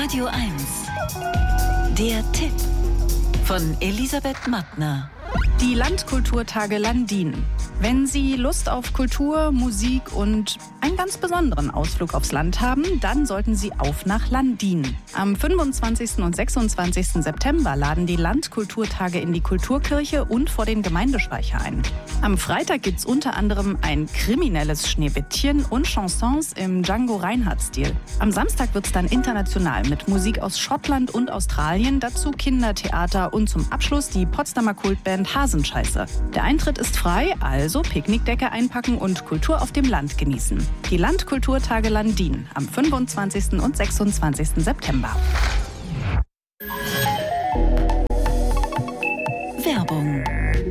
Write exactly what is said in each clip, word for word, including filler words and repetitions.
Radio eins. Der Tipp von Elisabeth Mattner. Die Landkulturtage Landin. Wenn Sie Lust auf Kultur, Musik und einen ganz besonderen Ausflug aufs Land haben, dann sollten Sie auf nach Landin. Am fünfundzwanzigsten und sechsundzwanzigsten September laden die Landkulturtage in die Kulturkirche und vor den Gemeindespeicher ein. Am Freitag gibt's unter anderem ein kriminelles Schneewittchen und Chansons im Django-Reinhardt-Stil. Am Samstag wird's dann international mit Musik aus Schottland und Australien, dazu Kindertheater und zum Abschluss die Potsdamer Kultband Hasenscheiße. Der Eintritt ist frei, also Picknickdecke einpacken und Kultur auf dem Land genießen. Die Landkulturtage Landin am fünfundzwanzigsten und sechsundzwanzigsten September. Werbung.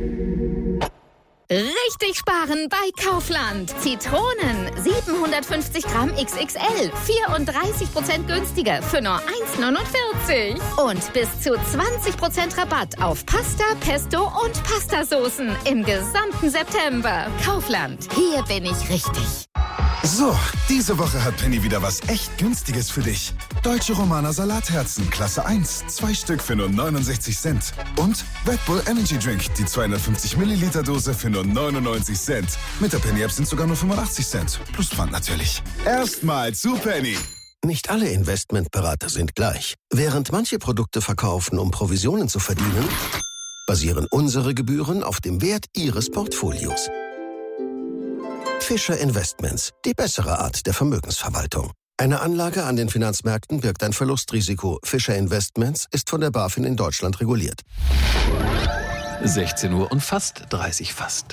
Richtig sparen bei Kaufland. Zitronen siebenhundertfünfzig Gramm X X L, vierunddreißig Prozent günstiger für nur eins neunundvierzig. Und bis zu zwanzig Prozent Rabatt auf Pasta, Pesto und Pastasoßen im gesamten September. Kaufland, hier bin ich richtig. So, diese Woche hat Penny wieder was echt Günstiges für dich. Deutsche Romaner Salatherzen, Klasse eins, zwei Stück für nur neunundsechzig Cent. Und Red Bull Energy Drink, die zweihundertfünfzig Milliliter Dose für nur neunundneunzig Cent. Mit der Penny-App sind sogar nur fünfundachtzig Cent. Plus Pfand natürlich. Erstmal zu Penny. Nicht alle Investmentberater sind gleich. Während manche Produkte verkaufen, um Provisionen zu verdienen, basieren unsere Gebühren auf dem Wert Ihres Portfolios. Fischer Investments, die bessere Art der Vermögensverwaltung. Eine Anlage an den Finanzmärkten birgt ein Verlustrisiko. Fischer Investments ist von der BaFin in Deutschland reguliert. sechzehn Uhr und fast dreißig fast.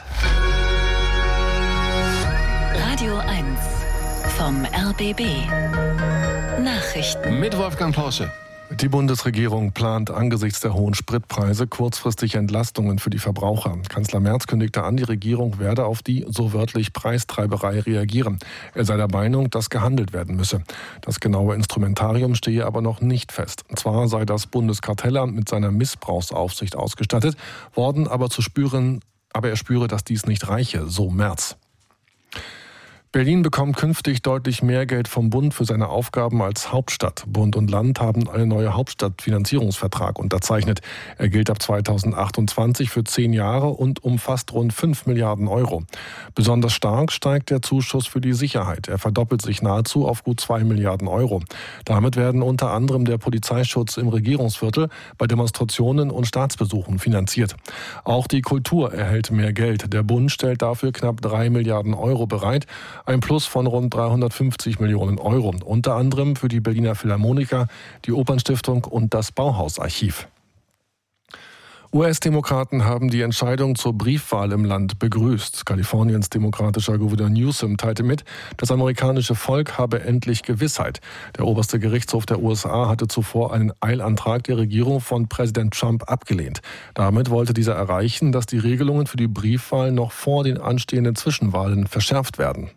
Radio eins vom R B B. Nachrichten Mit Wolfgang Porsche. Die Bundesregierung plant angesichts der hohen Spritpreise kurzfristig Entlastungen für die Verbraucher. Kanzler Merz kündigte an, die Regierung werde auf die, so wörtlich, Preistreiberei reagieren. Er sei der Meinung, dass gehandelt werden müsse. Das genaue Instrumentarium stehe aber noch nicht fest. Zwar sei das Bundeskartellamt mit seiner Missbrauchsaufsicht ausgestattet worden, aber zu spüren, aber er spüre, dass dies nicht reiche, so Merz. Berlin bekommt künftig deutlich mehr Geld vom Bund für seine Aufgaben als Hauptstadt. Bund und Land haben einen neuen Hauptstadtfinanzierungsvertrag unterzeichnet. Er gilt ab zweitausendachtundzwanzig für zehn Jahre und umfasst rund fünf Milliarden Euro. Besonders stark steigt der Zuschuss für die Sicherheit. Er verdoppelt sich nahezu auf gut zwei Milliarden Euro. Damit werden unter anderem der Polizeischutz im Regierungsviertel bei Demonstrationen und Staatsbesuchen finanziert. Auch die Kultur erhält mehr Geld. Der Bund stellt dafür knapp drei Milliarden Euro bereit. Ein Plus von rund dreihundertfünfzig Millionen Euro, unter anderem für die Berliner Philharmoniker, die Opernstiftung und das Bauhausarchiv. U S-Demokraten haben die Entscheidung zur Briefwahl im Land begrüßt. Kaliforniens demokratischer Gouverneur Newsom teilte mit, das amerikanische Volk habe endlich Gewissheit. Der oberste Gerichtshof der U S A hatte zuvor einen Eilantrag der Regierung von Präsident Trump abgelehnt. Damit wollte dieser erreichen, dass die Regelungen für die Briefwahl noch vor den anstehenden Zwischenwahlen verschärft werden.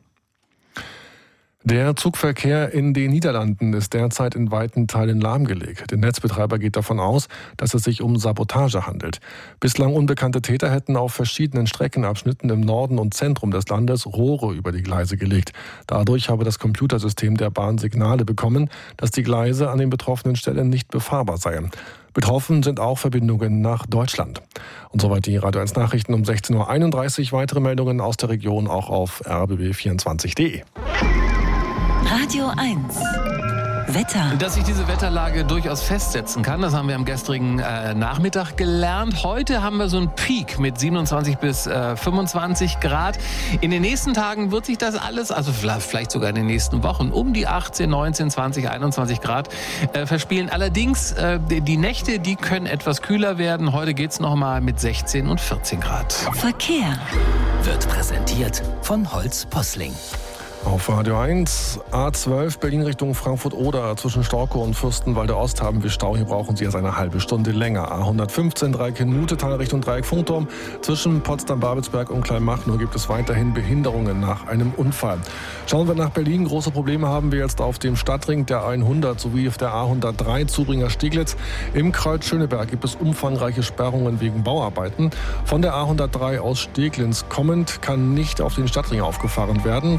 Der Zugverkehr in den Niederlanden ist derzeit in weiten Teilen lahmgelegt. Der Netzbetreiber geht davon aus, dass es sich um Sabotage handelt. Bislang unbekannte Täter hätten auf verschiedenen Streckenabschnitten im Norden und Zentrum des Landes Rohre über die Gleise gelegt. Dadurch habe das Computersystem der Bahn Signale bekommen, dass die Gleise an den betroffenen Stellen nicht befahrbar seien. Betroffen sind auch Verbindungen nach Deutschland. Und soweit die Radio eins Nachrichten um sechzehn Uhr einunddreißig. Weitere Meldungen aus der Region auch auf r b b vierundzwanzig punkt d e. Radio eins. Wetter. Dass sich diese Wetterlage durchaus festsetzen kann, das haben wir am gestrigen äh, Nachmittag gelernt. Heute haben wir so einen Peak mit siebenundzwanzig bis fünfundzwanzig Grad. In den nächsten Tagen wird sich das alles, also vielleicht sogar in den nächsten Wochen, um die achtzehn, neunzehn, zwanzig, einundzwanzig Grad äh, verspielen. Allerdings, äh, die Nächte, die können etwas kühler werden. Heute geht es nochmal mit sechzehn und vierzehn Grad. Verkehr wird präsentiert von Holz Posling. Auf Radio eins, A zwölf, Berlin Richtung Frankfurt-Oder. Zwischen Storkow und Fürstenwalde Ost haben wir Stau. Hier brauchen Sie jetzt eine halbe Stunde länger. A hundertfünfzehn, Dreieck-Nutetal Richtung Dreieck-Funkturm. Zwischen Potsdam-Babelsberg und Kleinmachnow gibt es weiterhin Behinderungen nach einem Unfall. Schauen wir nach Berlin. Große Probleme haben wir jetzt auf dem Stadtring, der hundert sowie auf der A hundertdrei Zubringer-Steglitz. Im Kreuz Schöneberg gibt es umfangreiche Sperrungen wegen Bauarbeiten. Von der A hundertdrei aus Steglitz kommend kann nicht auf den Stadtring aufgefahren werden. Vom Stadtring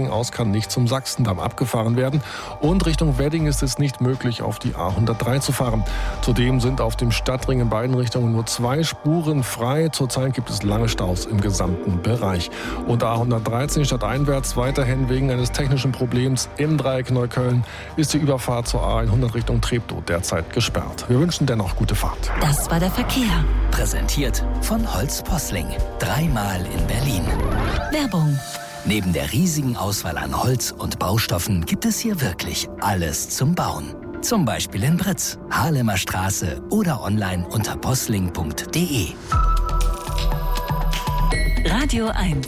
Stadtring aus kann nicht zum Sachsendamm abgefahren werden. Und Richtung Wedding ist es nicht möglich, auf die A hundertdrei zu fahren. Zudem sind auf dem Stadtring in beiden Richtungen nur zwei Spuren frei. Zurzeit gibt es lange Staus im gesamten Bereich. Und A hundertdreizehn stadteinwärts weiterhin wegen eines technischen Problems im Dreieck Neukölln ist die Überfahrt zur A hundert Richtung Treptow derzeit gesperrt. Wir wünschen dennoch gute Fahrt. Das war der Verkehr. Präsentiert von Holz Posling. Dreimal in Berlin. Werbung. Neben der riesigen Auswahl an Holz und Baustoffen gibt es hier wirklich alles zum Bauen. Zum Beispiel in Britz, Haarlemer Straße oder online unter posling punkt de. Radio eins.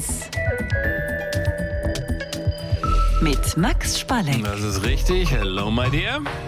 Mit Max Spalleck. Das ist richtig. Hello, my dear.